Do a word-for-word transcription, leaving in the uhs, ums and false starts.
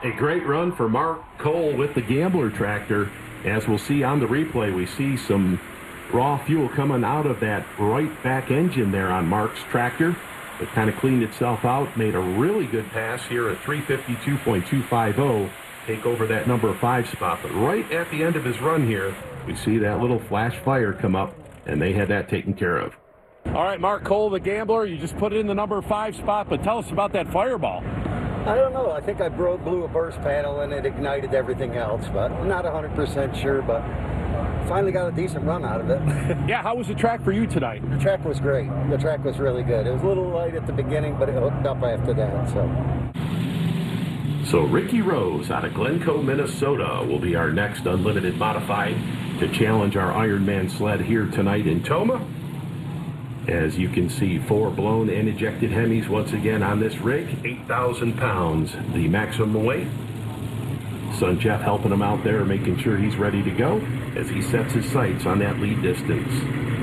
A great run for Mark Cole with the Gambler tractor. As we'll see on the replay, we see some raw fuel coming out of that right back engine there on Mark's tractor. It kind of cleaned itself out, made a really good pass here at three fifty-two point two five oh. Take over that number five spot. But right at the end of his run here, we see that little flash fire come up, and they had that taken care of. All right, Mark Cole, the Gambler, you just put it in the number five spot, but tell us about that fireball. I don't know. I think I broke, blew a burst panel and it ignited everything else, but I'm not one hundred percent sure, but finally got a decent run out of it. Yeah, how was the track for you tonight? The track was great. The track was really good. It was a little light at the beginning, but it hooked up after that. So, so Ricky Rose out of Glencoe, Minnesota will be our next Unlimited Modified to challenge our Ironman sled here tonight in Tomah. As you can see, four blown and ejected Hemis once again on this rig, eight thousand pounds, the maximum weight. Son Jeff helping him out there, making sure he's ready to go as he sets his sights on that lead distance.